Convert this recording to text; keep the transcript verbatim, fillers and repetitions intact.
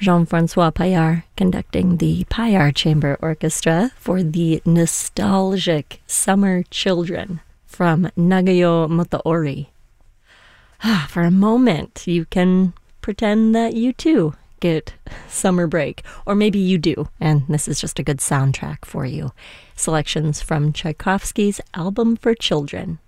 Jean-Francois Paillard conducting the Paillard Chamber Orchestra for the nostalgic Summer Children from Nagayo Motoori. For a moment, you can pretend that you too get summer break, or maybe you do, and this is just a good soundtrack for you. Selections from Tchaikovsky's Album for Children.